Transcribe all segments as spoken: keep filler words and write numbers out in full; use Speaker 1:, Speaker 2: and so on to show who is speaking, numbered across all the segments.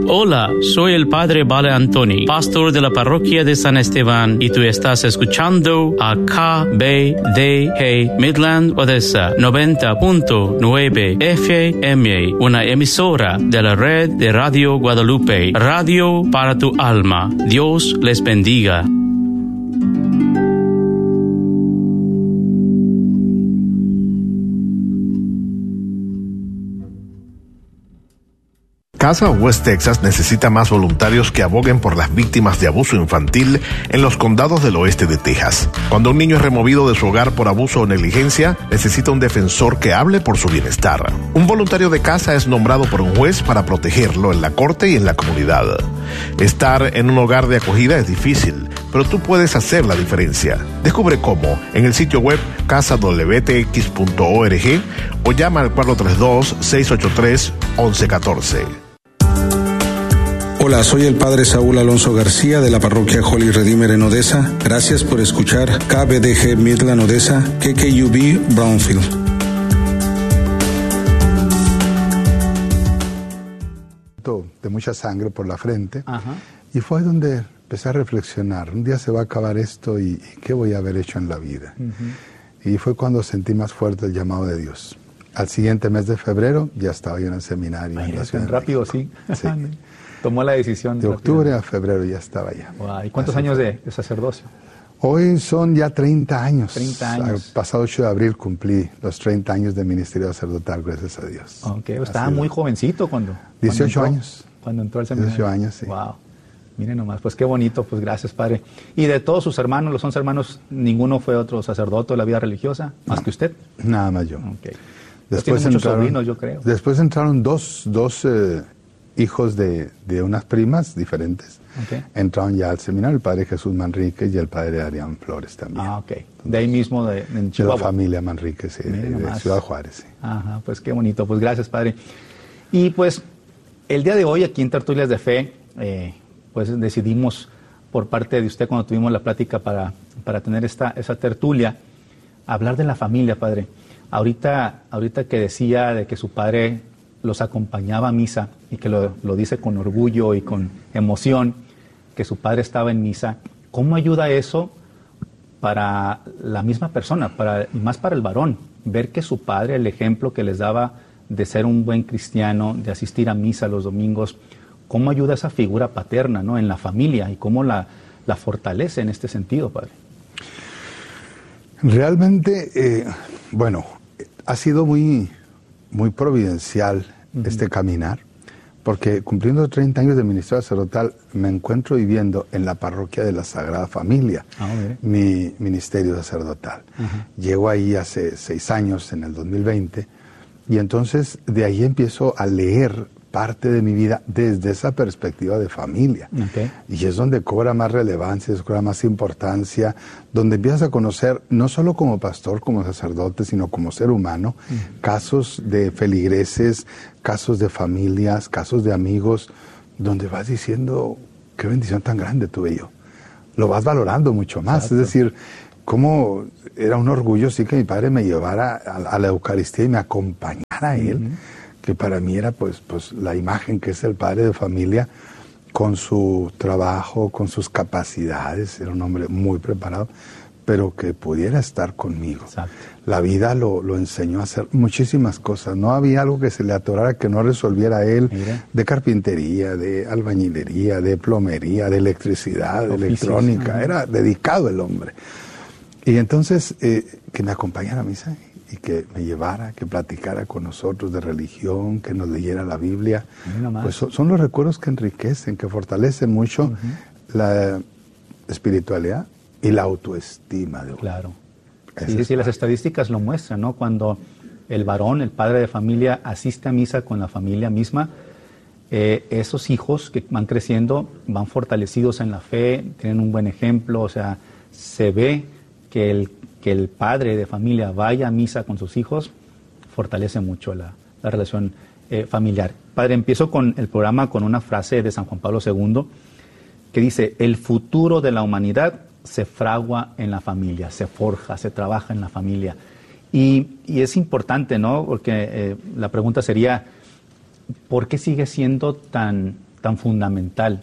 Speaker 1: Hola, soy el Padre Vale Antoni, pastor de la parroquia de San Esteban, y tú estás escuchando a K B D G Midland Odessa noventa punto nueve F M, una emisora de la red de Radio Guadalupe, radio para tu alma. Dios les bendiga.
Speaker 2: Casa West Texas necesita más voluntarios que aboguen por las víctimas de abuso infantil en los condados del oeste de Texas. Cuando un niño es removido de su hogar por abuso o negligencia, necesita un defensor que hable por su bienestar. Un voluntario de casa es nombrado por un juez para protegerlo en la corte y en la comunidad. Estar en un hogar de acogida es difícil, pero tú puedes hacer la diferencia. Descubre cómo en el sitio web casa w t x punto org o llama al cuatro tres dos, seis ocho tres, once uno cuatro.
Speaker 3: Hola, soy el Padre Saúl Alonso García de la parroquia Holy Redeemer en Odessa. Gracias por escuchar K B D G Midland Odessa, K K U B Brownfield.
Speaker 4: De mucha sangre por la frente.
Speaker 5: Ajá.
Speaker 4: Y fue donde empecé a reflexionar. Un día se va a acabar esto y, y ¿qué voy a haber hecho en la vida? Uh-huh. Y fue cuando sentí más fuerte el llamado de Dios. Al siguiente mes de febrero ya estaba yo en el seminario.
Speaker 5: Ay,
Speaker 4: en la
Speaker 5: tan
Speaker 4: Ciudad
Speaker 5: rápido,
Speaker 4: de
Speaker 5: sí.
Speaker 4: sí.
Speaker 5: Tomó la decisión.
Speaker 4: De octubre a febrero ya estaba allá.
Speaker 5: Wow. ¿Y cuántos Así años de, de sacerdocio?
Speaker 4: Hoy son ya treinta años.
Speaker 5: treinta años.
Speaker 4: El pasado ocho de abril cumplí los treinta años de ministerio sacerdotal, gracias a Dios.
Speaker 5: Ok, estaba muy jovencito cuando...
Speaker 4: dieciocho
Speaker 5: cuando entró,
Speaker 4: años.
Speaker 5: Cuando entró al seminario.
Speaker 4: dieciocho años, sí.
Speaker 5: Wow. Miren nomás, pues qué bonito, pues gracias, Padre. Y de todos sus hermanos, los once hermanos, ninguno fue otro sacerdote de la vida religiosa, más no, que usted.
Speaker 4: Nada más yo.
Speaker 5: Ok.
Speaker 4: Después
Speaker 5: pues
Speaker 4: entraron,
Speaker 5: sobrinos, yo creo.
Speaker 4: Después entraron dos, dos eh, hijos de, de unas primas diferentes.
Speaker 5: Okay.
Speaker 4: Entraron ya al seminario, el Padre Jesús Manríquez y el Padre Adrián Flores también.
Speaker 5: Ah, ok. De ahí mismo, de, en Chihuahua.
Speaker 4: De la familia Manríquez, sí, de, de Ciudad Juárez, sí.
Speaker 5: Ajá, pues qué bonito. Pues gracias, Padre. Y pues, el día de hoy, aquí en Tertulias de Fe, eh, pues decidimos, por parte de usted, cuando tuvimos la plática para, para tener esta, esa tertulia, hablar de la familia, Padre. Ahorita, ahorita que decía de que su padre los acompañaba a misa y que lo, lo dice con orgullo y con emoción, que su padre estaba en misa, ¿cómo ayuda eso para la misma persona, para, y más para el varón? Ver que su padre, el ejemplo que les daba de ser un buen cristiano, de asistir a misa los domingos, ¿cómo ayuda esa figura paterna, ¿no?, en la familia y cómo la, la fortalece en este sentido, Padre?
Speaker 4: Realmente, eh, bueno, ha sido muy, muy providencial uh-huh. este caminar, porque cumpliendo treinta años de ministerio sacerdotal me encuentro viviendo en la parroquia de la Sagrada Familia,
Speaker 5: ah,
Speaker 4: mi ministerio sacerdotal. Uh-huh. Llego ahí hace seis años, en el dos mil veinte, y entonces de ahí empiezo a leer parte de mi vida desde esa perspectiva de familia.
Speaker 5: Okay.
Speaker 4: Y es donde cobra más relevancia, es cobra más importancia, donde empiezas a conocer, no solo como pastor, como sacerdote, sino como ser humano, uh-huh. casos de feligreses, casos de familias, casos de amigos, donde vas diciendo, qué bendición tan grande tuve yo. Lo vas valorando mucho más. Exacto. Es decir, cómo era un orgullo, sí, que mi padre me llevara a, a la Eucaristía y me acompañara a él. Uh-huh. Que para mí era pues, pues la imagen que es el padre de familia, con su trabajo, con sus capacidades, era un hombre muy preparado, pero que pudiera estar conmigo.
Speaker 5: Exacto.
Speaker 4: La vida lo, lo enseñó a hacer muchísimas cosas, no había algo que se le atorara que no resolviera él. Mira. De carpintería, de albañilería, de plomería, de electricidad, de Oficios. electrónica, uh-huh. era dedicado el hombre. Y entonces, eh, que me acompañara a misa y que me llevara, que platicara con nosotros de religión, que nos leyera la Biblia. Pues son, son los recuerdos que enriquecen, que fortalecen mucho uh-huh. la espiritualidad y la autoestima de uno.
Speaker 5: Claro. Sí, sí, las estadísticas lo muestran, ¿no? Cuando el varón, el padre de familia, asiste a misa con la familia misma, eh, esos hijos que van creciendo van fortalecidos en la fe, tienen un buen ejemplo, o sea, se ve que el que el padre de familia vaya a misa con sus hijos, fortalece mucho la, la relación eh, familiar. Padre, empiezo con el programa con una frase de San Juan Pablo segundo, que dice, el futuro de la humanidad se fragua en la familia, se forja, se trabaja en la familia. Y, y es importante, ¿no? Porque eh, la pregunta sería, ¿por qué sigue siendo tan, tan fundamental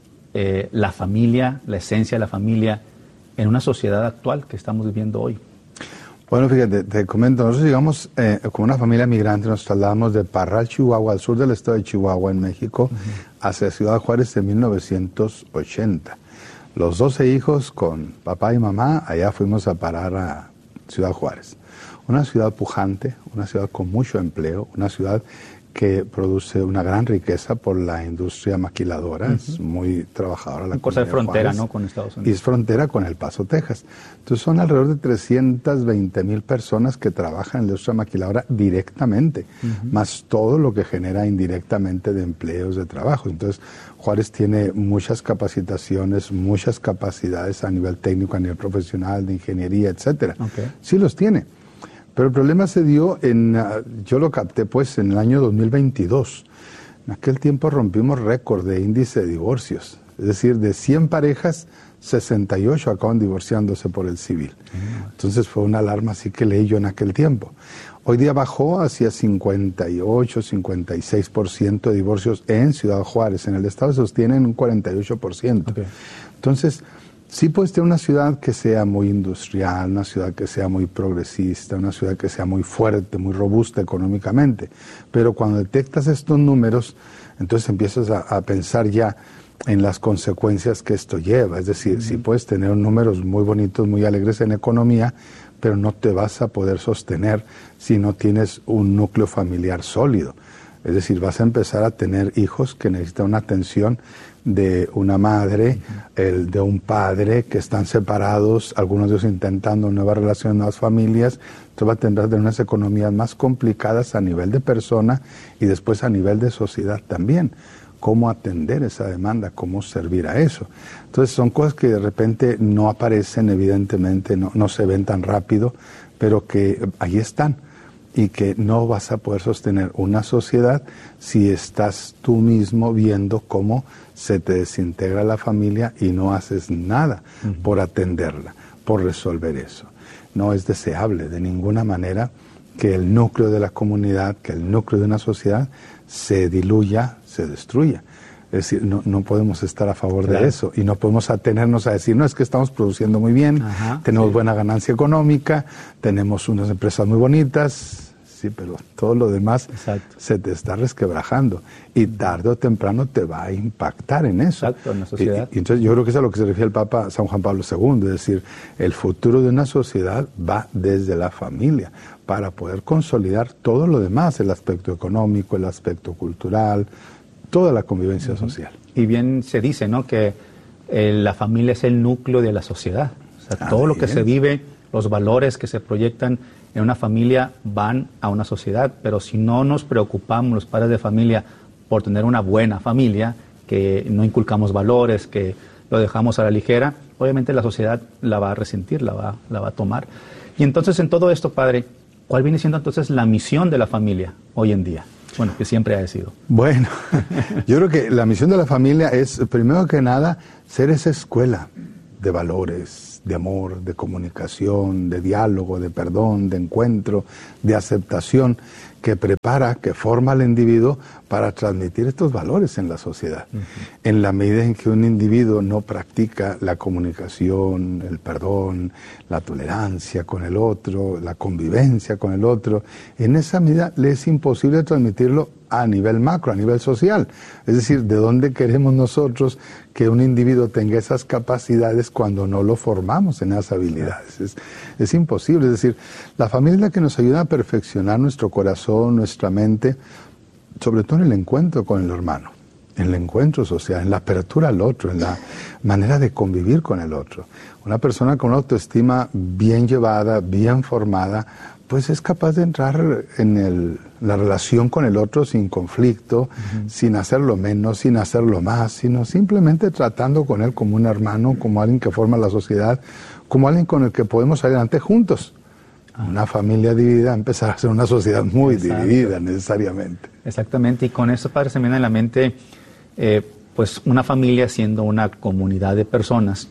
Speaker 5: eh, la familia, la esencia de la familia en una sociedad actual que estamos viviendo hoy?
Speaker 4: Bueno, fíjate, te comento, nosotros llegamos eh, como una familia migrante, nos trasladamos de Parral, Chihuahua, al sur del estado de Chihuahua, en México, uh-huh. hacia Ciudad Juárez en mil novecientos ochenta. Los doce hijos con papá y mamá, allá fuimos a parar a Ciudad Juárez. Una ciudad pujante, una ciudad con mucho empleo, una ciudad que produce una gran riqueza por la industria maquiladora, uh-huh. es muy trabajadora. La
Speaker 5: cosa de frontera, ¿no?, con Estados Unidos.
Speaker 4: Y es frontera con El Paso, Texas. Entonces son alrededor de trescientas veinte mil personas que trabajan en la industria maquiladora directamente, uh-huh. más todo lo que genera indirectamente de empleos, de trabajo. Entonces Juárez tiene muchas capacitaciones, muchas capacidades a nivel técnico, a nivel profesional, de ingeniería, etcétera. Okay. Sí los tiene. Pero el problema se dio en, uh, yo lo capté pues en el año dos mil veintidós. En aquel tiempo rompimos récord de índice de divorcios. Es decir, de cien parejas, sesenta y ocho acaban divorciándose por el civil. Mm. Entonces fue una alarma así que leí yo en aquel tiempo. Hoy día bajó hacia cincuenta y ocho, cincuenta y seis por ciento de divorcios en Ciudad Juárez. En el estado se sostienen un cuarenta y ocho por ciento. Okay. Entonces, sí puedes tener una ciudad que sea muy industrial, una ciudad que sea muy progresista, una ciudad que sea muy fuerte, muy robusta económicamente. Pero cuando detectas estos números, entonces empiezas a, a pensar ya en las consecuencias que esto lleva. Es decir, uh-huh. sí puedes tener números muy bonitos, muy alegres en economía, pero no te vas a poder sostener si no tienes un núcleo familiar sólido. Es decir, vas a empezar a tener hijos que necesitan una atención de una madre, uh-huh. el de un padre, que están separados, algunos de ellos intentando nuevas relaciones, nuevas familias. Entonces va a tener unas economías más complicadas a nivel de persona y después a nivel de sociedad también. Cómo atender esa demanda, cómo servir a eso. Entonces son cosas que de repente no aparecen, evidentemente, no, no se ven tan rápido, pero que ahí están. Y que no vas a poder sostener una sociedad si estás tú mismo viendo cómo se te desintegra la familia y no haces nada uh-huh. por atenderla, por resolver eso. No es deseable de ninguna manera que el núcleo de la comunidad, que el núcleo de una sociedad se diluya, se destruya. Es decir, no, no podemos estar a favor claro. de eso y no podemos atenernos a decir, no, es que estamos produciendo muy bien, Ajá, tenemos sí. buena ganancia económica, tenemos unas empresas muy bonitas, sí, pero todo lo demás Exacto. se te está resquebrajando y tarde o temprano te va a impactar en eso.
Speaker 5: Exacto, en la sociedad.
Speaker 4: Y, y entonces yo creo que eso es a lo que se refiere el Papa San Juan Pablo segundo, es decir, el futuro de una sociedad va desde la familia para poder consolidar todo lo demás, el aspecto económico, el aspecto cultural, toda la convivencia uh-huh. social.
Speaker 5: Y bien se dice, ¿no?, que eh, la familia es el núcleo de la sociedad. O sea, Así todo lo que es. se vive, los valores que se proyectan en una familia van a una sociedad, pero si no nos preocupamos los padres de familia por tener una buena familia, que no inculcamos valores, que lo dejamos a la ligera, obviamente la sociedad la va a resentir, la va, la va a tomar. Y entonces en todo esto, padre, ¿cuál viene siendo entonces la misión de la familia hoy en día? Bueno, que siempre ha sido.
Speaker 4: Bueno, yo creo que la misión de la familia es, primero que nada, ser esa escuela de valores, de amor, de comunicación, de diálogo, de perdón, de encuentro, de aceptación, que prepara, que forma al individuo para transmitir estos valores en la sociedad. Uh-huh. En la medida en que un individuo no practica la comunicación, el perdón, la tolerancia con el otro, la convivencia con el otro, en esa medida le es imposible transmitirlo a nivel macro, a nivel social. Es decir, ¿de dónde queremos nosotros que un individuo tenga esas capacidades cuando no lo formamos en esas habilidades? Es, es imposible. Es decir, la familia es la que nos ayuda a perfeccionar nuestro corazón, nuestra mente, sobre todo en el encuentro con el hermano, en el encuentro social, en la apertura al otro, en la manera de convivir con el otro. Una persona con una autoestima bien llevada, bien formada, pues es capaz de entrar en el, la relación con el otro sin conflicto, uh-huh. sin hacerlo menos, sin hacerlo más, sino simplemente tratando con él como un hermano, como alguien que forma la sociedad, como alguien con el que podemos salir adelante juntos. Uh-huh. Una familia dividida empezar a ser una sociedad muy Exacto. dividida necesariamente.
Speaker 5: Exactamente, y con eso, padre, se me viene a la mente, eh, pues una familia siendo una comunidad de personas,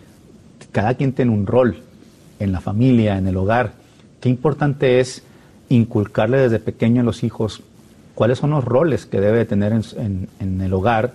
Speaker 5: cada quien tiene un rol en la familia, en el hogar. Qué importante es inculcarle desde pequeño a los hijos cuáles son los roles que debe tener en, en, en el hogar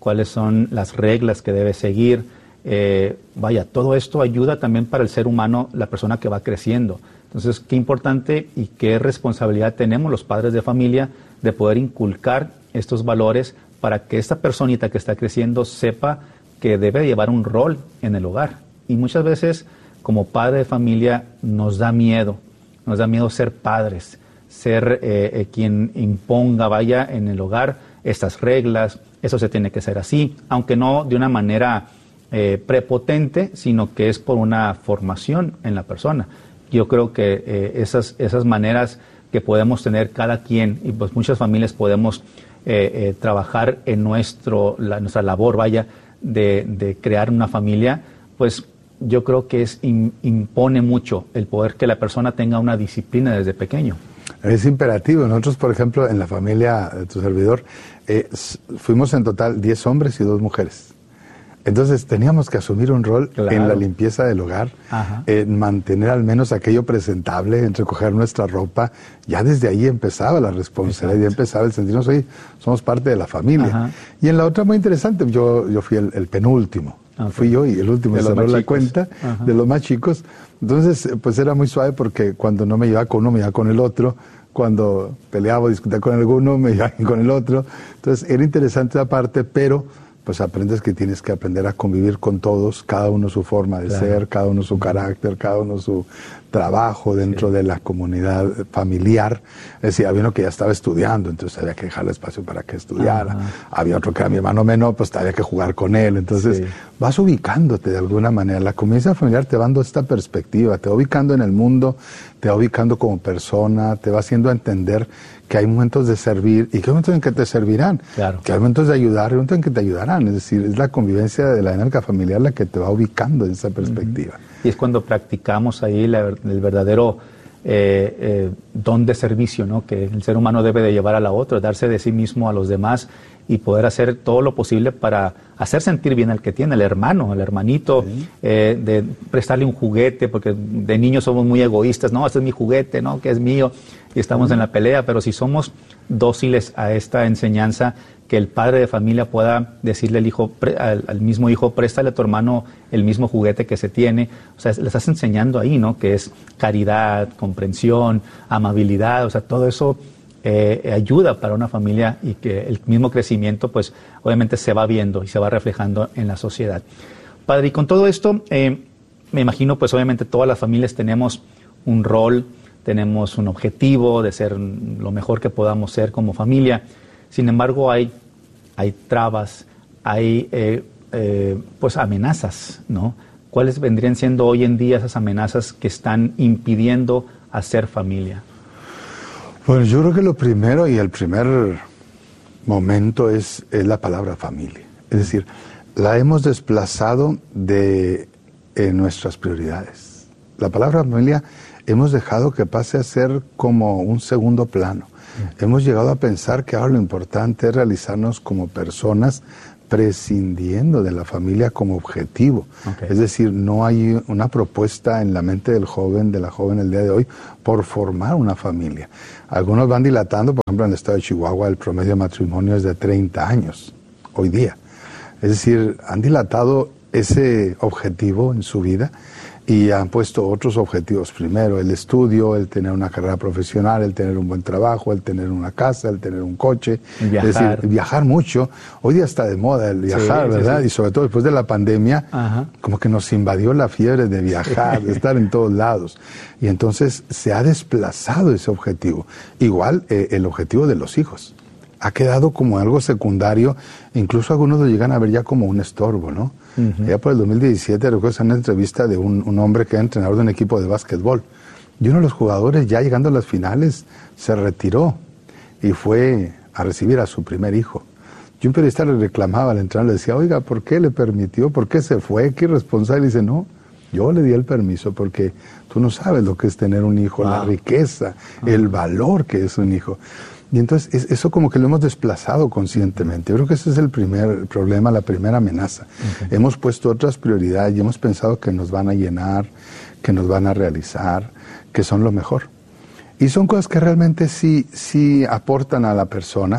Speaker 5: cuáles son las reglas que debe seguir. Eh, vaya, todo esto ayuda también para el ser humano, la persona que va creciendo. Entonces, qué importante y qué responsabilidad tenemos los padres de familia de poder inculcar estos valores para que esta personita que está creciendo sepa que debe llevar un rol en el hogar. Y muchas veces, como padre de familia, nos da miedo, nos da miedo ser padres, ser eh, eh, quien imponga, vaya, en el hogar estas reglas, eso se tiene que hacer así, aunque no de una manera eh, prepotente, sino que es por una formación en la persona. Yo creo que eh, esas, esas maneras que podemos tener cada quien, y pues muchas familias podemos eh, eh, trabajar en nuestro, la, nuestra labor, vaya, de, de crear una familia, pues yo creo que es in, impone mucho el poder que la persona tenga una disciplina desde pequeño.
Speaker 4: Es imperativo. Nosotros, por ejemplo, en la familia de tu servidor, eh, fuimos en total diez hombres y dos mujeres. Entonces teníamos que asumir un rol claro. en la limpieza del hogar, en mantener al menos aquello presentable, en recoger nuestra ropa. Ya desde ahí empezaba la responsabilidad, ya empezaba el sentirnos, oye, somos parte de la familia. Ajá. Y en la otra muy interesante, yo, yo fui el, el penúltimo. Okay. Fui yo y el último cerró la chicos. cuenta Ajá. de los más chicos. Entonces, pues era muy suave porque cuando no me llevaba con uno, me llevaba con el otro. Cuando peleaba o discutía con alguno, me llevaba con el otro. Entonces, era interesante la parte, pero pues aprendes que tienes que aprender a convivir con todos, cada uno su forma de claro. ser, cada uno su carácter, cada uno su trabajo dentro sí. de la comunidad familiar. Es decir, había uno que ya estaba estudiando, entonces había que dejarle espacio para que estudiara. Ajá. Había otro que era mi hermano menor, pues había que jugar con él. Entonces sí. vas ubicándote de alguna manera. La convivencia familiar te va dando esta perspectiva, te va ubicando en el mundo, te va ubicando como persona, te va haciendo entender que hay momentos de servir y que hay momentos en que te servirán, claro. que hay momentos de ayudar y momentos en que te ayudarán. Es decir, es la convivencia de la dinámica familiar la que te va ubicando en esa perspectiva.
Speaker 5: Uh-huh. Y es cuando practicamos ahí la, el verdadero eh, eh, don de servicio, ¿no? Que el ser humano debe de llevar a la otra, darse de sí mismo a los demás y poder hacer todo lo posible para hacer sentir bien al que tiene, el hermano, el hermanito, sí. eh, de prestarle un juguete, porque de niños somos muy egoístas, no, este es mi juguete, no, que es mío, y estamos sí. en la pelea, pero si somos dóciles a esta enseñanza, que el padre de familia pueda decirle al hijo, al, al mismo hijo, préstale a tu hermano el mismo juguete que se tiene, o sea, le estás enseñando ahí, ¿no? Que es caridad, comprensión, amabilidad, o sea, todo eso Eh, ayuda para una familia y que el mismo crecimiento pues obviamente se va viendo y se va reflejando en la sociedad. Padre, y con todo esto eh, me imagino pues obviamente todas las familias tenemos un rol, tenemos un objetivo de ser lo mejor que podamos ser como familia. Sin embargo hay, hay trabas, hay eh, eh, pues amenazas, ¿no? ¿Cuáles vendrían siendo hoy en día esas amenazas que están impidiendo hacer familia?
Speaker 4: Bueno, yo creo que lo primero y el primer momento es, es la palabra familia. Es decir, la hemos desplazado de eh, nuestras prioridades. La palabra familia hemos dejado que pase a ser como un segundo plano. Mm. Hemos llegado a pensar que ahora lo importante es realizarnos como personas prescindiendo de la familia como objetivo. Okay. Es decir, no hay una propuesta en la mente del joven, de la joven el día de hoy, por formar una familia. Algunos van dilatando, por ejemplo, en el estado de Chihuahua el promedio de matrimonio es de treinta años, hoy día. Es decir, han dilatado ese objetivo en su vida y han puesto otros objetivos. Primero, el estudio, el tener una carrera profesional, el tener un buen trabajo, el tener una casa, el tener un coche.
Speaker 5: Viajar.
Speaker 4: Es decir, viajar mucho. Hoy día está de moda el viajar, sí, ¿verdad? Sí, sí. Y sobre todo después de la pandemia, Ajá. como que nos invadió la fiebre de viajar, sí. de estar en todos lados. Y entonces se ha desplazado ese objetivo. Igual eh, el objetivo de los hijos. Ha quedado como algo secundario, incluso algunos lo llegan a ver ya como un estorbo, ¿no? Uh-huh. Ya por el dos mil diecisiete recuerdo una entrevista de un, un hombre que era entrenador de un equipo de básquetbol. Y uno de los jugadores, ya llegando a las finales, se retiró y fue a recibir a su primer hijo. Y un periodista le reclamaba al entrenador, le decía, oiga, ¿por qué le permitió? ¿Por qué se fue? ¿Qué irresponsable? Y dice, no, yo le di el permiso porque tú no sabes lo que es tener un hijo, wow. la riqueza, uh-huh. el valor que es un hijo. Y entonces es, eso como que lo hemos desplazado conscientemente. Yo creo que ese es el primer problema, la primera amenaza. Okay. Hemos puesto otras prioridades y hemos pensado que nos van a llenar, que nos van a realizar, que son lo mejor. Y son cosas que realmente sí, sí aportan a la persona,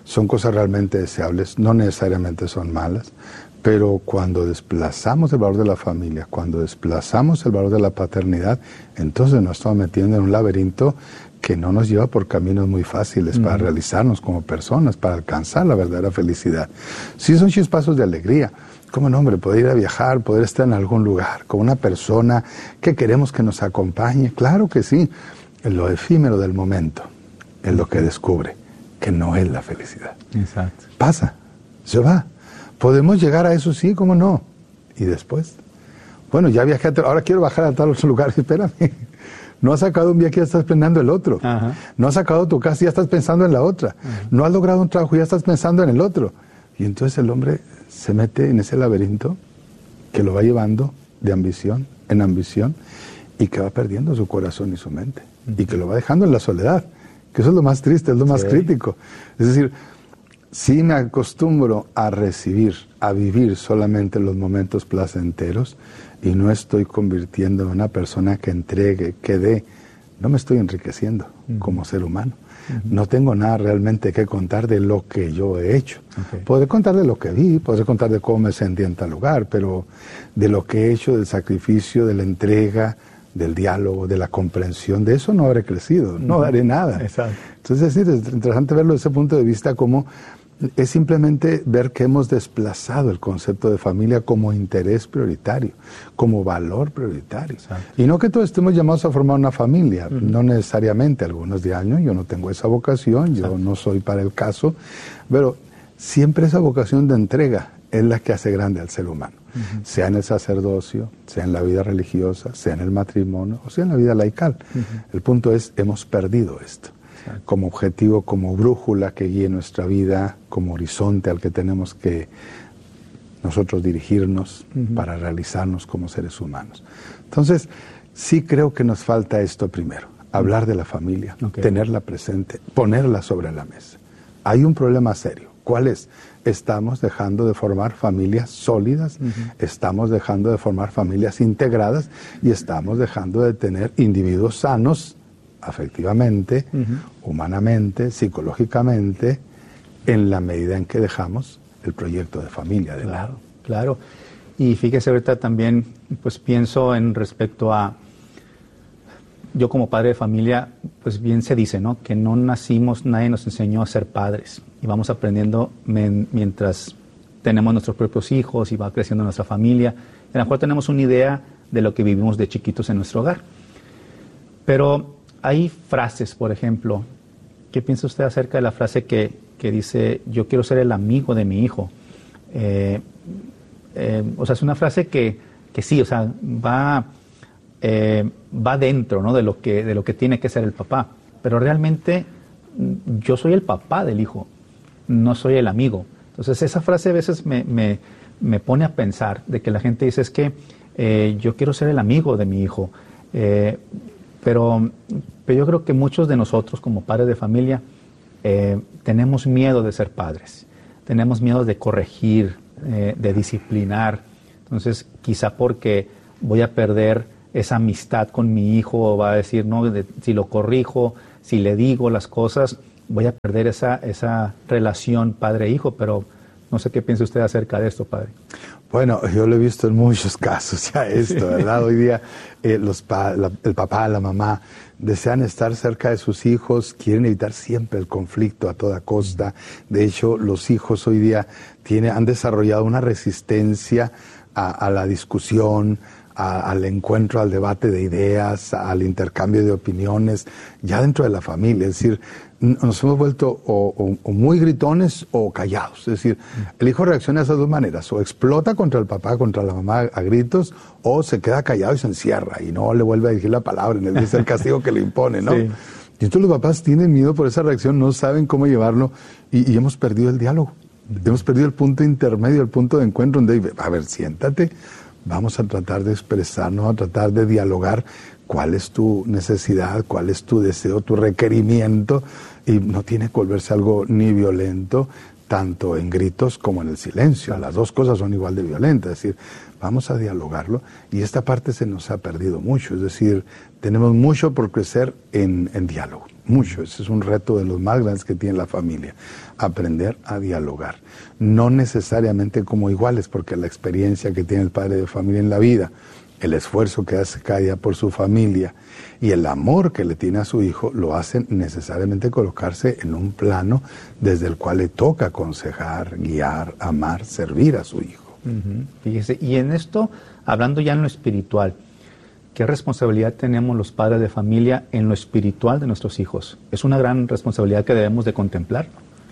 Speaker 4: son cosas realmente deseables, no necesariamente son malas, pero cuando desplazamos el valor de la familia, cuando desplazamos el valor de la paternidad, entonces nos estamos metiendo en un laberinto que no nos lleva por caminos muy fáciles para uh-huh. realizarnos como personas, para alcanzar la verdadera felicidad. Sí son chispazos de alegría. ¿Cómo no, hombre? Poder ir a viajar, poder estar en algún lugar con una persona que queremos que nos acompañe. Claro que sí. En lo efímero del momento, es lo que descubre que no es la felicidad.
Speaker 5: Exacto.
Speaker 4: Pasa, se va. Podemos llegar a eso, sí, ¿cómo no? Y después, bueno, ya viajé, a, ahora quiero bajar a tal otro lugar, espérame. No has sacado un viaje, ya estás planeando el otro. Ajá. No has sacado tu casa, ya estás pensando en la otra. Ajá. No has logrado un trabajo, ya estás pensando en el otro. Y entonces el hombre se mete en ese laberinto que lo va llevando de ambición en ambición y que va perdiendo su corazón y su mente. Uh-huh. Y que lo va dejando en la soledad, que eso es lo más triste, es lo más sí. crítico. Es decir, si me acostumbro a recibir, a vivir solamente los momentos placenteros y no estoy convirtiendo en una persona que entregue, que dé, no me estoy enriqueciendo uh-huh. como ser humano. Uh-huh. No tengo nada realmente que contar de lo que yo he hecho. Okay. Podré contar de lo que vi, podré contar de cómo me sentí en tal lugar, pero de lo que he hecho, del sacrificio, de la entrega, del diálogo, de la comprensión, de eso no habré crecido, uh-huh. no daré nada. Exacto. Entonces es interesante verlo desde ese punto de vista, como es simplemente ver que hemos desplazado el concepto de familia como interés prioritario, como valor prioritario. Exacto. Y no que todos estemos llamados a formar una familia, uh-huh. no necesariamente, algunos de años, yo no tengo esa vocación, yo Exacto. no soy para el caso, pero siempre esa vocación de entrega es la que hace grande al ser humano, uh-huh. sea en el sacerdocio, sea en la vida religiosa, sea en el matrimonio, o sea en la vida laical. Uh-huh. El punto es, hemos perdido esto. Como objetivo, como brújula que guíe nuestra vida, como horizonte al que tenemos que nosotros dirigirnos uh-huh. para realizarnos como seres humanos. Entonces, sí creo que nos falta esto primero, hablar de la familia, okay. tenerla presente, ponerla sobre la mesa. Hay un problema serio. ¿Cuál es? Estamos dejando de formar familias sólidas, uh-huh. estamos dejando de formar familias integradas y estamos dejando de tener individuos sanos afectivamente, uh-huh. humanamente, psicológicamente, en la medida en que dejamos el proyecto de familia de
Speaker 5: claro,
Speaker 4: lado.
Speaker 5: Claro. Y fíjese, ahorita también, pues pienso en respecto a, yo como padre de familia, pues bien se dice, ¿no? Que no nacimos, nadie nos enseñó a ser padres. Y vamos aprendiendo men, mientras tenemos nuestros propios hijos y va creciendo nuestra familia. A lo mejor tenemos una idea de lo que vivimos de chiquitos en nuestro hogar. Pero hay frases, por ejemplo, ¿qué piensa usted acerca de la frase que, que dice, yo quiero ser el amigo de mi hijo? Eh, eh, o sea, es una frase que, que sí, o sea, va, eh, va dentro, ¿no? de lo que, de lo que tiene que ser el papá. Pero realmente yo soy el papá del hijo, no soy el amigo. Entonces esa frase a veces me, me, me pone a pensar de que la gente dice, es que eh, yo quiero ser el amigo de mi hijo. Eh, Pero, pero yo creo que muchos de nosotros como padres de familia eh, tenemos miedo de ser padres, tenemos miedo de corregir, eh, de disciplinar. Entonces quizá porque voy a perder esa amistad con mi hijo, o va a decir, no, de, si lo corrijo, si le digo las cosas, voy a perder esa, esa relación padre-hijo. Pero no sé qué piensa usted acerca de esto, padre.
Speaker 4: Bueno, yo lo he visto en muchos casos ya esto, ¿verdad? Hoy día eh, los pa, la, el papá, la mamá desean estar cerca de sus hijos, quieren evitar siempre el conflicto a toda costa. De hecho, los hijos hoy día tiene, han desarrollado una resistencia a, a la discusión, a, al encuentro, al debate de ideas, al intercambio de opiniones, ya dentro de la familia. Es decir, nos hemos vuelto o, o, o muy gritones o callados. Es decir, el hijo reacciona de esas dos maneras: o explota contra el papá, contra la mamá a gritos, o se queda callado y se encierra y no le vuelve a dirigir la palabra, en el, es el castigo que le impone, ¿no? Sí. Y entonces los papás tienen miedo por esa reacción, no saben cómo llevarlo, y, y hemos perdido el diálogo. Uh-huh. Hemos perdido el punto intermedio, el punto de encuentro donde, a ver, siéntate, vamos a tratar de expresarnos, a tratar de dialogar cuál es tu necesidad, cuál es tu deseo, tu requerimiento, y no tiene que volverse algo ni violento, tanto en gritos como en el silencio. Las dos cosas son igual de violentas. Es decir, vamos a dialogarlo, y esta parte se nos ha perdido mucho. Es decir, tenemos mucho por crecer en, en diálogo, mucho. Ese es un reto de los más grandes que tiene la familia, aprender a dialogar. No necesariamente como iguales, porque la experiencia que tiene el padre de familia en la vida, el esfuerzo que hace cada día por su familia y el amor que le tiene a su hijo, lo hacen necesariamente colocarse en un plano desde el cual le toca aconsejar, guiar, amar, servir a su hijo.
Speaker 5: Uh-huh. Fíjese, y en esto, hablando ya en lo espiritual, ¿qué responsabilidad tenemos los padres de familia en lo espiritual de nuestros hijos? Es una gran responsabilidad que debemos de contemplar.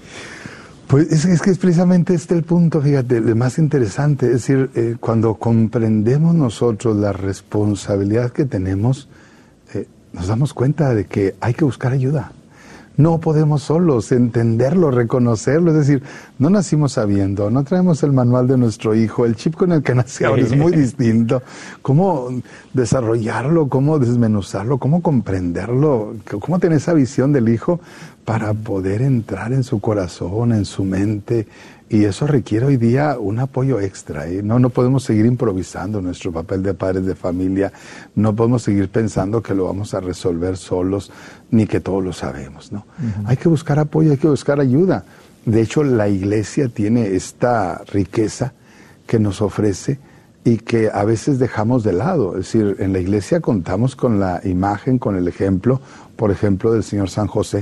Speaker 4: Pues es, es que es precisamente este el punto, fíjate, el más interesante. Es decir, eh, cuando comprendemos nosotros la responsabilidad que tenemos, eh, nos damos cuenta de que hay que buscar ayuda. No podemos solos entenderlo, reconocerlo. Es decir, no nacimos sabiendo, no traemos el manual de nuestro hijo, el chip con el que nace ahora es muy distinto. ¿Cómo desarrollarlo, cómo desmenuzarlo, cómo comprenderlo, cómo tener esa visión del hijo para poder entrar en su corazón, en su mente? Y eso requiere hoy día un apoyo extra, ¿eh? No, no podemos seguir improvisando nuestro papel de padres de familia, no podemos seguir pensando que lo vamos a resolver solos, ni que todo lo sabemos, ¿no? Uh-huh. Hay que buscar apoyo, hay que buscar ayuda. De hecho, la iglesia tiene esta riqueza que nos ofrece y que a veces dejamos de lado. Es decir, en la iglesia contamos con la imagen, con el ejemplo, por ejemplo, del Señor San José,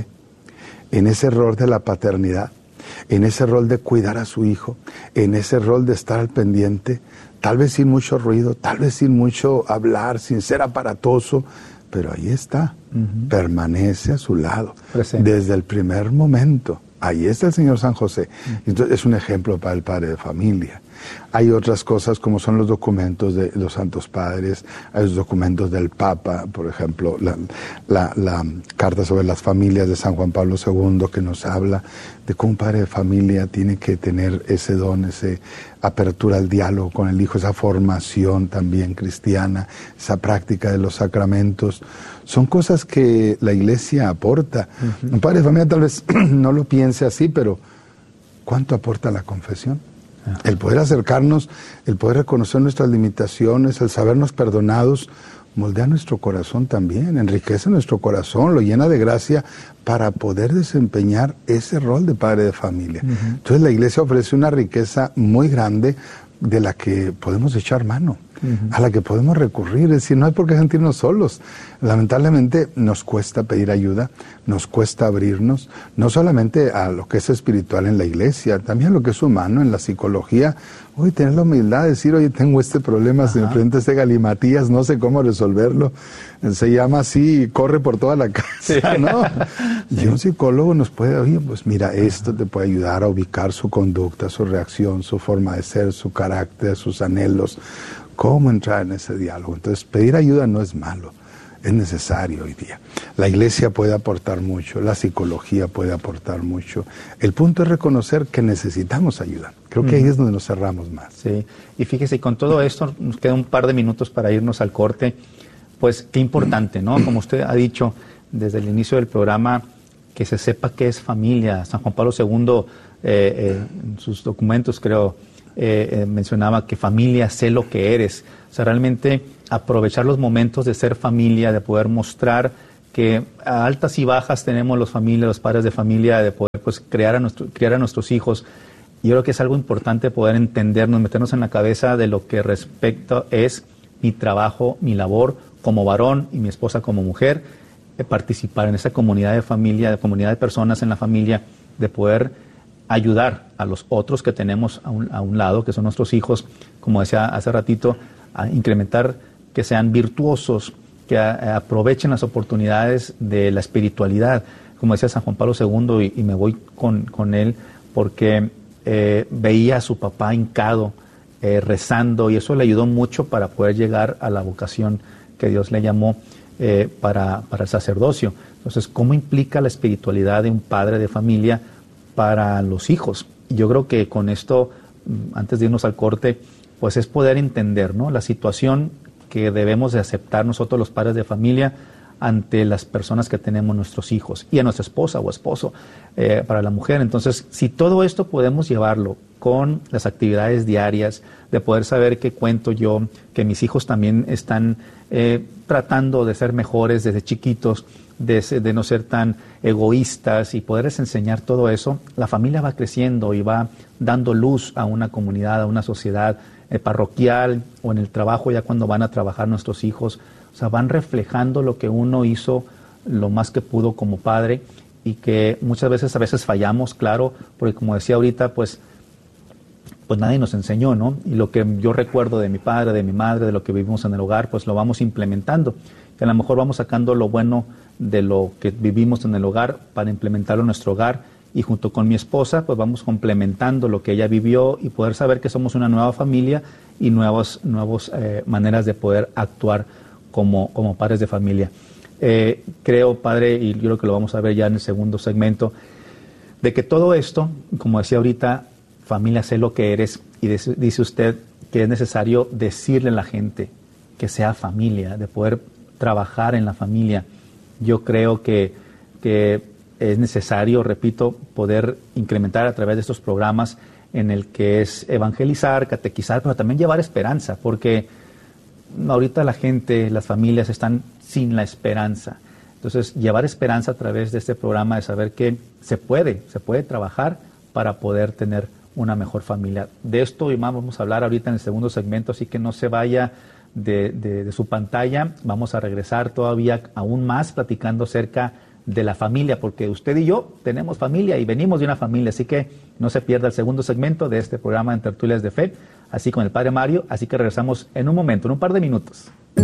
Speaker 4: en ese rol de la paternidad, en ese rol de cuidar a su hijo, en ese rol de estar al pendiente, tal vez sin mucho ruido, tal vez sin mucho hablar, sin ser aparatoso, pero ahí está, uh-huh. permanece a su lado, presente. Desde el primer momento. Ahí está el Señor San José. Entonces es un ejemplo para el padre de familia. Hay otras cosas como son los documentos de los Santos Padres, hay los documentos del Papa, por ejemplo, la, la, la carta sobre las familias de San Juan Pablo segundo, que nos habla de cómo un padre de familia tiene que tener ese don, esa apertura al diálogo con el hijo, esa formación también cristiana, esa práctica de los sacramentos. Son cosas que la iglesia aporta. Uh-huh. Un padre de familia tal vez no lo piense así, pero ¿cuánto aporta la confesión? El poder acercarnos, el poder reconocer nuestras limitaciones, el sabernos perdonados, moldea nuestro corazón también, enriquece nuestro corazón, lo llena de gracia para poder desempeñar ese rol de padre de familia. Uh-huh. Entonces la iglesia ofrece una riqueza muy grande de la que podemos echar mano, uh-huh. a la que podemos recurrir. Es decir, no hay por qué sentirnos solos. Lamentablemente nos cuesta pedir ayuda, nos cuesta abrirnos, no solamente a lo que es espiritual en la iglesia, también a lo que es humano, en la psicología. Hoy tener la humildad de decir, oye, tengo este problema, Ajá. se me enfrenta este galimatías, no sé cómo resolverlo. Se llama así, corre por toda la casa, sí. ¿no? Sí. Y un psicólogo nos puede, oye, pues mira, esto te puede ayudar a ubicar su conducta, su reacción, su forma de ser, su carácter, sus anhelos. ¿Cómo entrar en ese diálogo? Entonces, pedir ayuda no es malo. Es necesario hoy día. La iglesia puede aportar mucho, la psicología puede aportar mucho. El punto es reconocer que necesitamos ayuda. Creo que mm. ahí es donde nos cerramos más.
Speaker 5: Sí, y fíjese, y con todo esto, nos queda un par de minutos para irnos al corte. Pues qué importante, ¿no? Como usted ha dicho desde el inicio del programa, que se sepa qué es familia. San Juan Pablo segundo, eh, eh, en sus documentos, creo, eh, eh, mencionaba que familia, sé lo que eres. O sea, realmente aprovechar los momentos de ser familia, de poder mostrar que a altas y bajas tenemos los familias, los padres de familia, de poder pues crear a nuestro, criar a nuestros hijos. Yo creo que es algo importante poder entendernos, meternos en la cabeza de lo que respecto es mi trabajo, mi labor como varón y mi esposa como mujer, de participar en esa comunidad de familia, de comunidad de personas en la familia, de poder ayudar a los otros que tenemos a un, a un lado, que son nuestros hijos, como decía hace ratito, a incrementar que sean virtuosos, que a, aprovechen las oportunidades de la espiritualidad, como decía San Juan Pablo segundo, y, y me voy con, con él, porque eh, veía a su papá hincado, eh, rezando, y eso le ayudó mucho para poder llegar a la vocación que Dios le llamó eh, para, para el sacerdocio. Entonces, ¿cómo implica la espiritualidad de un padre de familia para los hijos? Y yo creo que con esto, antes de irnos al corte, pues es poder entender, ¿no?, la situación que debemos de aceptar nosotros los padres de familia ante las personas que tenemos nuestros hijos y a nuestra esposa o esposo, eh, para la mujer. Entonces, si todo esto podemos llevarlo con las actividades diarias, de poder saber qué cuento yo, que mis hijos también están eh, tratando de ser mejores desde chiquitos, de, de no ser tan egoístas y poderles enseñar todo eso, la familia va creciendo y va dando luz a una comunidad, a una sociedad eh, parroquial o en el trabajo, ya cuando van a trabajar nuestros hijos. O sea, van reflejando lo que uno hizo lo más que pudo como padre y que muchas veces, a veces fallamos, claro, porque como decía ahorita, pues pues nadie nos enseñó, ¿no? Y lo que yo recuerdo de mi padre, de mi madre, de lo que vivimos en el hogar, pues lo vamos implementando. Que a lo mejor vamos sacando lo bueno de lo que vivimos en el hogar para implementarlo en nuestro hogar y junto con mi esposa, pues vamos complementando lo que ella vivió y poder saber que somos una nueva familia y nuevas nuevos, eh, maneras de poder actuar como, como padres de familia. Eh, creo, padre, y yo creo que lo vamos a ver ya en el segundo segmento, de que todo esto, como decía ahorita, familia, sé lo que eres, y dice usted que es necesario decirle a la gente que sea familia, de poder trabajar en la familia. Yo creo que, que es necesario, repito, poder incrementar a través de estos programas en el que es evangelizar, catequizar, pero también llevar esperanza, porque ahorita la gente, las familias están sin la esperanza. Entonces, llevar esperanza a través de este programa, de saber que se puede, se puede trabajar para poder tener una mejor familia. De esto y más vamos a hablar ahorita en el segundo segmento, así que no se vaya de, de, de su pantalla. Vamos a regresar todavía aún más platicando acerca de la familia, porque usted y yo tenemos familia y venimos de una familia, así que no se pierda el segundo segmento de este programa en Tertulias de Fe, así con el Padre Mario, así que regresamos en un momento, en un par de minutos.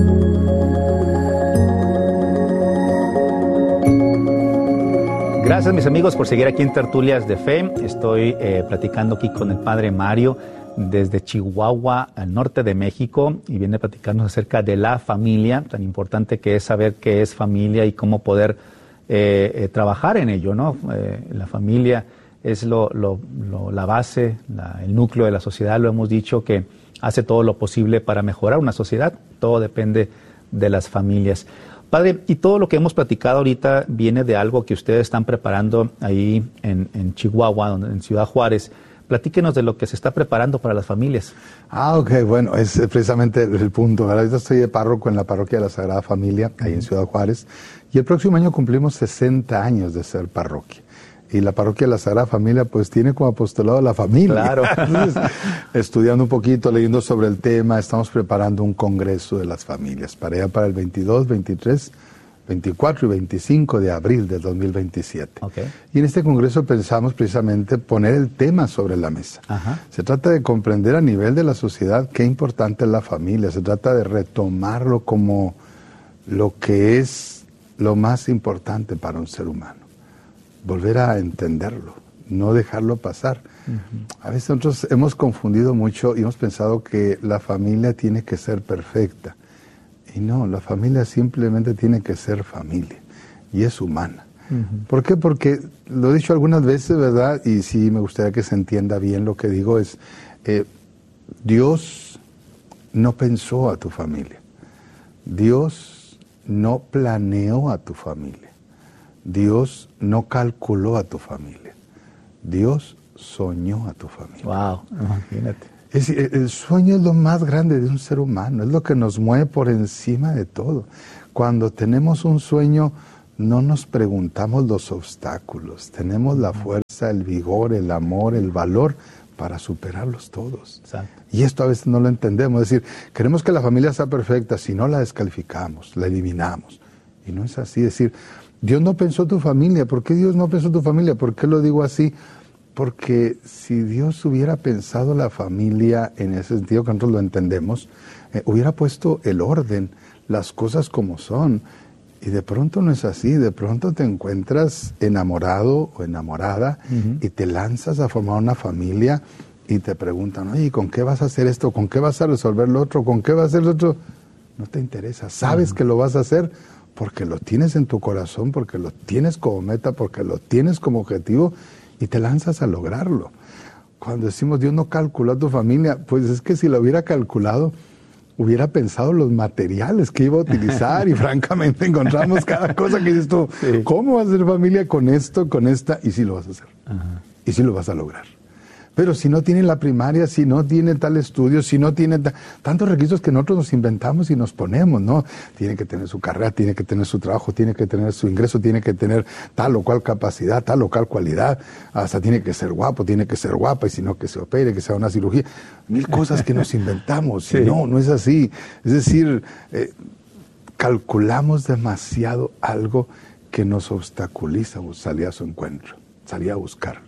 Speaker 5: Gracias, mis amigos, por seguir aquí en Tertulias de Fe. Estoy eh, platicando aquí con el Padre Mario desde Chihuahua, al norte de México, y viene a platicarnos acerca de la familia, tan importante que es saber qué es familia y cómo poder eh, eh, trabajar en ello, ¿no? Eh, la familia es lo, lo, lo, la base, la, el núcleo de la sociedad, lo hemos dicho, que hace todo lo posible para mejorar una sociedad. Todo depende de las familias. Padre, y todo lo que hemos platicado ahorita viene de algo que ustedes están preparando ahí en, en Chihuahua, donde, en Ciudad Juárez. Platíquenos de lo que se está preparando para las familias.
Speaker 4: Ah, ok, bueno, es precisamente el punto, ¿verdad? Yo estoy de párroco en la parroquia de la Sagrada Familia, ahí en Ciudad Juárez, y el próximo año cumplimos sesenta años de ser parroquia. Y la parroquia de la Sagrada Familia, pues, tiene como apostolado la familia.
Speaker 5: Claro.
Speaker 4: Entonces, estudiando un poquito, leyendo sobre el tema, estamos preparando un congreso de las familias para allá para el veintidós, veintitrés, veinticuatro y veinticinco de abril del dos mil veintisiete.
Speaker 5: Okay.
Speaker 4: Y en este congreso pensamos precisamente poner el tema sobre la mesa.
Speaker 5: Ajá.
Speaker 4: Se trata de comprender a nivel de la sociedad qué importante es la familia. Se trata de retomarlo como lo que es lo más importante para un ser humano. Volver a entenderlo, no dejarlo pasar. Uh-huh. A veces nosotros hemos confundido mucho y hemos pensado que la familia tiene que ser perfecta. Y no, la familia simplemente tiene que ser familia y es humana. Uh-huh. ¿Por qué? Porque lo he dicho algunas veces, ¿verdad? Y sí me gustaría que se entienda bien lo que digo, es eh, Dios no pensó a tu familia. Dios no planeó a tu familia. Dios no calculó a tu familia. Dios soñó a tu familia.
Speaker 5: Wow, imagínate.
Speaker 4: Es, el sueño es lo más grande de un ser humano, es lo que nos mueve por encima de todo. Cuando tenemos un sueño, no nos preguntamos los obstáculos, tenemos la fuerza, el vigor, el amor, el valor para superarlos todos.
Speaker 5: Exacto.
Speaker 4: Y esto a veces no lo entendemos, es decir, queremos que la familia sea perfecta, si no la descalificamos, la eliminamos. Y no es así, es decir, Dios no pensó tu familia. ¿Por qué Dios no pensó tu familia? ¿Por qué lo digo así? Porque si Dios hubiera pensado la familia en ese sentido que nosotros lo entendemos, eh, hubiera puesto el orden, las cosas como son. Y de pronto no es así, de pronto te encuentras enamorado o enamorada uh-huh. y te lanzas a formar una familia y te preguntan, oye, ¿con qué vas a hacer esto? ¿Con qué vas a resolver lo otro? ¿Con qué vas a hacer lo otro? No te interesa, sabes uh-huh. que lo vas a hacer porque lo tienes en tu corazón, porque lo tienes como meta, porque lo tienes como objetivo y te lanzas a lograrlo. Cuando decimos Dios no calculó a tu familia, pues es que si lo hubiera calculado, hubiera pensado los materiales que iba a utilizar y francamente encontramos cada cosa que dices tú, sí. ¿Cómo vas a hacer familia con esto, con esta? Y sí lo vas a hacer. Ajá. Y sí lo vas a lograr. Pero si no tiene la primaria, si no tiene tal estudio, si no tiene ta- tantos requisitos que nosotros nos inventamos y nos ponemos, ¿no? Tiene que tener su carrera, tiene que tener su trabajo, tiene que tener su ingreso, tiene que tener tal o cual capacidad, tal o cual cualidad, hasta tiene que ser guapo, tiene que ser guapa, y si no que se opere, que sea una cirugía. Mil cosas que nos inventamos. Sí. Y no, no es así. Es decir, eh, calculamos demasiado algo que nos obstaculiza salir a su encuentro, salir a buscarlo.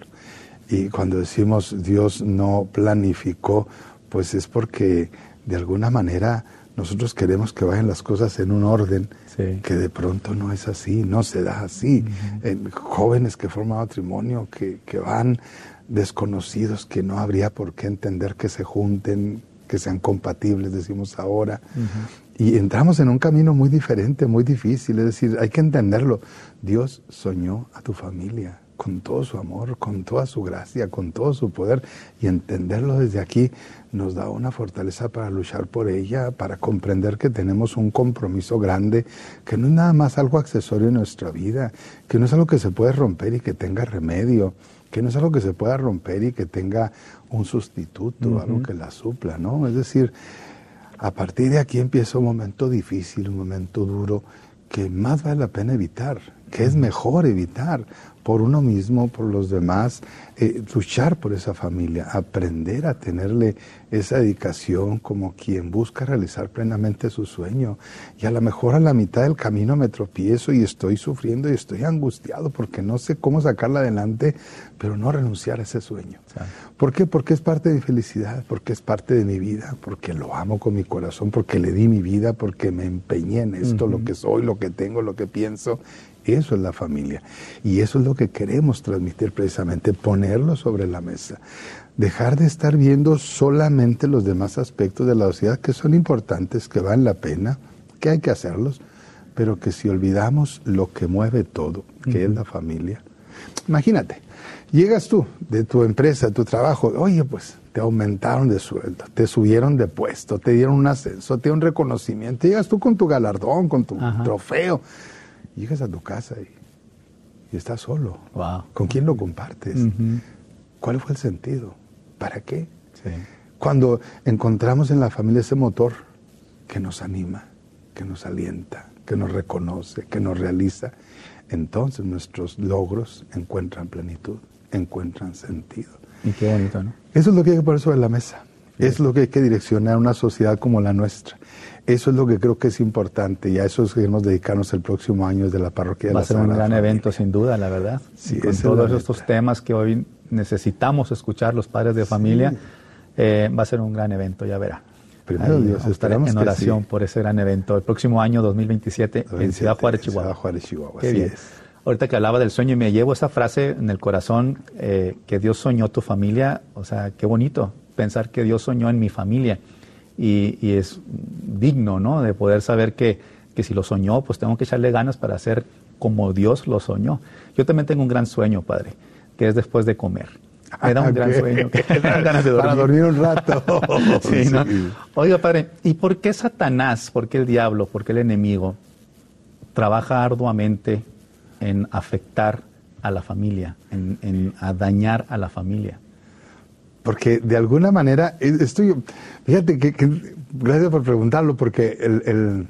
Speaker 4: Y cuando decimos Dios no planificó, pues es porque de alguna manera nosotros queremos que vayan las cosas en un orden sí. que de pronto no es así, no se da así. Uh-huh. eh, jóvenes que forman matrimonio, que, que van desconocidos, que no habría por qué entender que se junten, que sean compatibles, decimos ahora. Uh-huh. Y entramos en un camino muy diferente, muy difícil, es decir, hay que entenderlo. Dios soñó a tu familia con todo su amor, con toda su gracia, con todo su poder, y entenderlo desde aquí nos da una fortaleza para luchar por ella, para comprender que tenemos un compromiso grande, que no es nada más algo accesorio en nuestra vida, que no es algo que se puede romper y que tenga remedio, que no es algo que se pueda romper y que tenga un sustituto, uh-huh. algo que la supla, ¿no? Es decir, a partir de aquí empieza un momento difícil, un momento duro, que más vale la pena evitar, que es mejor evitar, por uno mismo, por los demás, eh, luchar por esa familia, aprender a tenerle esa dedicación como quien busca realizar plenamente su sueño. Y a lo mejor a la mitad del camino me tropiezo y estoy sufriendo y estoy angustiado porque no sé cómo sacarla adelante, pero no renunciar a ese sueño. Sí. ¿Por qué? Porque es parte de mi felicidad, porque es parte de mi vida, porque lo amo con mi corazón, porque le di mi vida, porque me empeñé en esto, uh-huh. lo que soy, lo que tengo, lo que pienso. Eso es la familia. Y eso es lo que queremos transmitir precisamente, ponerlo sobre la mesa. Dejar de estar viendo solamente los demás aspectos de la sociedad que son importantes, que valen la pena, que hay que hacerlos, pero que si olvidamos lo que mueve todo, que uh-huh. es la familia. Imagínate, llegas tú de tu empresa, de tu trabajo, oye, pues te aumentaron de sueldo, te subieron de puesto, te dieron un ascenso, te dieron un reconocimiento, llegas tú con tu galardón, con tu uh-huh. trofeo. Llegas a tu casa y, y estás solo.
Speaker 5: Wow.
Speaker 4: ¿Con quién lo compartes? Uh-huh. ¿Cuál fue el sentido? ¿Para qué?
Speaker 5: Sí.
Speaker 4: Cuando encontramos en la familia ese motor que nos anima, que nos alienta, que nos reconoce, que nos realiza, entonces nuestros logros encuentran plenitud, encuentran sentido.
Speaker 5: Y qué bonito, ¿no?
Speaker 4: Eso es lo que hay que poner sobre la mesa. Sí. Es lo que hay que direccionar a una sociedad como la nuestra. Eso es lo que creo que es importante y a eso queremos dedicarnos el próximo año desde la parroquia de la Sagrada Familia.
Speaker 5: Va a ser un gran evento, sin duda, la verdad.
Speaker 4: Sí,
Speaker 5: y con todos estos
Speaker 4: neta.
Speaker 5: temas que hoy necesitamos escuchar los padres de familia, sí. eh, va a ser un gran evento, ya verá.
Speaker 4: Primero Dios,
Speaker 5: estaremos en oración
Speaker 4: sí.
Speaker 5: por ese gran evento el próximo año dos mil veintisiete, veintisiete en Ciudad Juárez, Chihuahua.
Speaker 4: Ciudad Juárez, Chihuahua.
Speaker 5: Qué
Speaker 4: Así
Speaker 5: bien.
Speaker 4: Es.
Speaker 5: Ahorita que hablaba del sueño y me llevo esa frase en el corazón, eh, que Dios soñó tu familia, o sea, qué bonito pensar que Dios soñó en mi familia. Y, y es digno, ¿no?, de poder saber que, que si lo soñó, pues tengo que echarle ganas para hacer como Dios lo soñó. Yo también tengo un gran sueño, Padre, que es después de comer. Me da un gran sueño, que me dan ganas de dormir.
Speaker 4: Para dormir un rato.
Speaker 5: Sí, ¿no? Sí. Oiga, Padre, ¿y por qué Satanás, por qué el diablo, por qué el enemigo trabaja arduamente en afectar a la familia, en, en a dañar a la familia?
Speaker 4: Porque de alguna manera, estoy, fíjate que, que gracias por preguntarlo, porque el, el,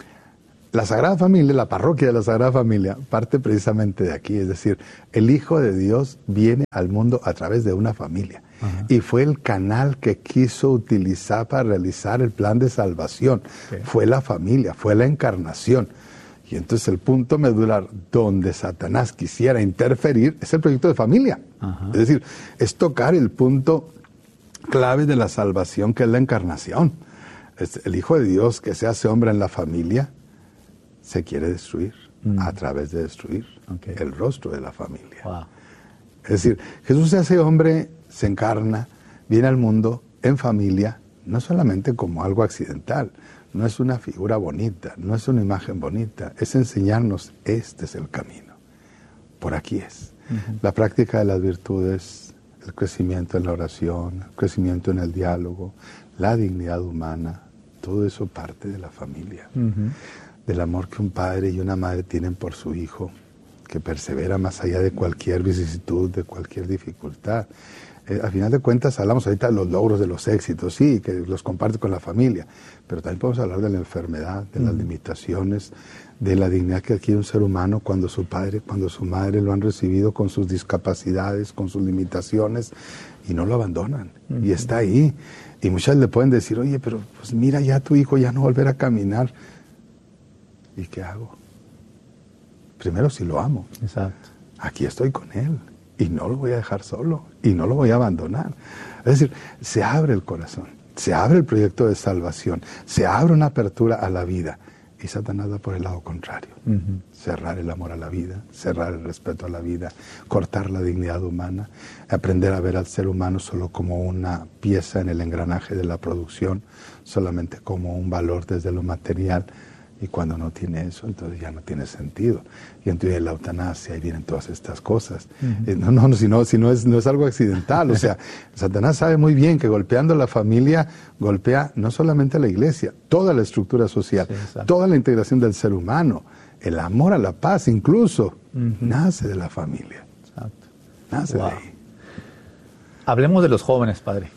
Speaker 4: la Sagrada Familia, la parroquia de la Sagrada Familia, parte precisamente de aquí, es decir, el Hijo de Dios viene al mundo a través de una familia. Uh-huh. Y fue el canal que quiso utilizar para realizar el plan de salvación. Okay. Fue la familia, fue la encarnación. Y entonces el punto medular donde Satanás quisiera interferir es el proyecto de familia. Ajá. Es decir, es tocar el punto clave de la salvación, que es la encarnación. Es el Hijo de Dios que se hace hombre en la familia se quiere destruir mm. a través de destruir okay. el rostro de la familia.
Speaker 5: Wow.
Speaker 4: Es decir, Jesús se hace hombre, se encarna, viene al mundo en familia, no solamente como algo accidental. No es una figura bonita, no es una imagen bonita, es enseñarnos, este es el camino, por aquí es. Uh-huh. La práctica de las virtudes, el crecimiento en la oración, el crecimiento en el diálogo, la dignidad humana, todo eso parte de la familia, uh-huh. del amor que un padre y una madre tienen por su hijo, que persevera más allá de cualquier vicisitud, de cualquier dificultad. Eh, al final de cuentas hablamos ahorita de los logros, de los éxitos, sí, que los compartes con la familia, pero también podemos hablar de la enfermedad, de las limitaciones, de la dignidad que adquiere un ser humano cuando su padre, cuando su madre lo han recibido con sus discapacidades, con sus limitaciones, y no lo abandonan, uh-huh. y está ahí. Y muchas le pueden decir, oye, pero pues mira ya tu hijo ya no volverá a caminar. ¿Y qué hago? Primero, si lo amo.
Speaker 5: Exacto.
Speaker 4: Aquí estoy con él y no lo voy a dejar solo y no lo voy a abandonar. Es decir, se abre el corazón, se abre el proyecto de salvación, se abre una apertura a la vida y Satanás va por el lado contrario. Uh-huh. Cerrar el amor a la vida, cerrar el respeto a la vida, cortar la dignidad humana, aprender a ver al ser humano solo como una pieza en el engranaje de la producción, solamente como un valor desde lo material. Y cuando no tiene eso, entonces ya no tiene sentido. Y entonces viene la eutanasia y vienen todas estas cosas. Uh-huh. eh, no, no, si no, si no es, no es algo accidental. O sea, Satanás sabe muy bien que golpeando a la familia, golpea no solamente a la iglesia, toda la estructura social, sí, toda la integración del ser humano. El amor a la paz incluso, uh-huh. nace de la familia.
Speaker 5: Exacto.
Speaker 4: Nace
Speaker 5: wow.
Speaker 4: de ahí.
Speaker 5: Hablemos de los jóvenes, padre.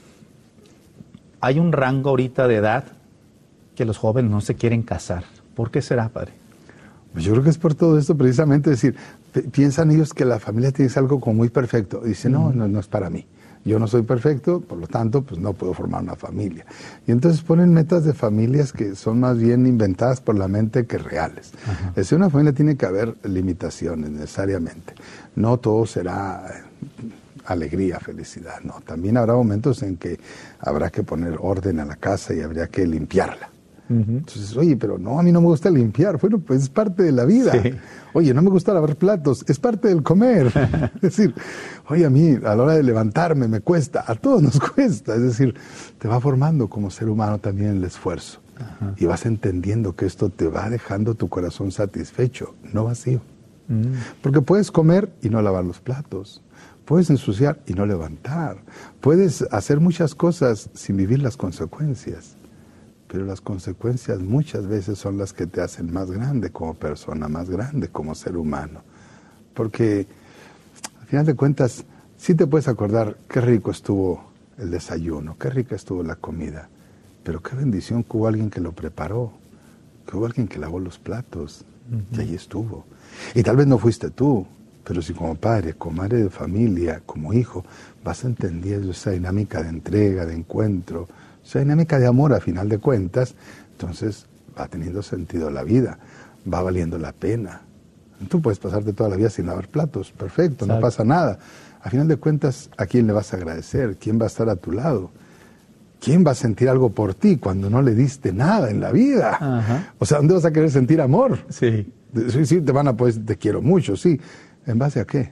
Speaker 5: Hay un rango ahorita de edad que los jóvenes no se quieren casar. ¿Por qué será, padre?
Speaker 4: Pues yo creo que es por todo esto, precisamente, es decir, piensan ellos que la familia tiene que ser algo como muy perfecto. Y dicen, no, no, no es para mí. Yo no soy perfecto, por lo tanto, pues no puedo formar una familia. Y entonces ponen metas de familias que son más bien inventadas por la mente que reales. Ajá. Es decir, una familia tiene que haber limitaciones necesariamente. No todo será alegría, felicidad, no. También habrá momentos en que habrá que poner orden a la casa y habría que limpiarla. Uh-huh. Entonces, oye, pero no, a mí no me gusta limpiar. Bueno, pues es parte de la vida. Sí. Oye, no me gusta lavar platos, es parte del comer. Es decir, oye, a mí a la hora de levantarme me cuesta, a todos nos cuesta. Es decir, te va formando como ser humano también el esfuerzo. Uh-huh. Y vas entendiendo que esto te va dejando tu corazón satisfecho, no vacío. Uh-huh. Porque puedes comer y no lavar los platos. Puedes ensuciar y no levantar. Puedes hacer muchas cosas sin vivir las consecuencias. Pero las consecuencias muchas veces son las que te hacen más grande como persona, más grande como ser humano. Porque, al final de cuentas, sí te puedes acordar qué rico estuvo el desayuno, qué rica estuvo la comida, pero qué bendición que hubo alguien que lo preparó, que hubo alguien que lavó los platos, uh-huh. y ahí estuvo. Y tal vez no fuiste tú, pero si como padre, como madre de familia, como hijo, vas entendiendo esa dinámica de entrega, de encuentro, esa dinámica de amor a final de cuentas, entonces va teniendo sentido la vida, va valiendo la pena. Tú puedes pasarte toda la vida sin lavar platos, perfecto, ¿sabes? No pasa nada. A final de cuentas, ¿a quién le vas a agradecer? ¿Quién va a estar a tu lado? ¿Quién va a sentir algo por ti cuando no le diste nada en la vida? Ajá. O sea, ¿dónde vas a querer sentir amor?
Speaker 5: Sí.
Speaker 4: Sí, sí, te van a pues, te quiero mucho, sí. ¿En base a qué?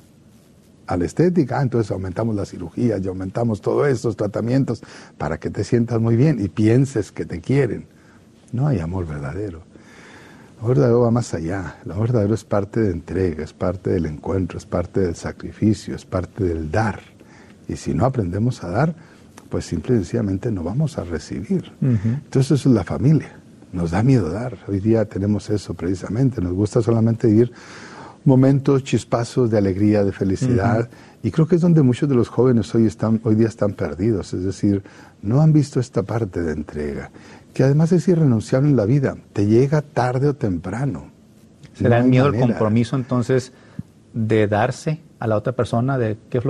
Speaker 4: A la estética, ah, entonces aumentamos las cirugías y aumentamos todos estos tratamientos para que te sientas muy bien y pienses que te quieren. No hay amor verdadero. El amor verdadero va más allá. El amor verdadero es parte de entrega, es parte del encuentro, es parte del sacrificio, es parte del dar. Y si no aprendemos a dar, pues simple y sencillamente no vamos a recibir. Uh-huh. Entonces eso es la familia. Nos da miedo dar. Hoy día tenemos eso precisamente. Nos gusta solamente vivir momentos, chispazos de alegría, de felicidad, uh-huh. y creo que es donde muchos de los jóvenes hoy, están, hoy día están perdidos, es decir, no han visto esta parte de entrega, que además es irrenunciable en la vida, te llega tarde o temprano.
Speaker 5: ¿Será no el miedo al compromiso entonces de darse a la otra persona, de qué es lo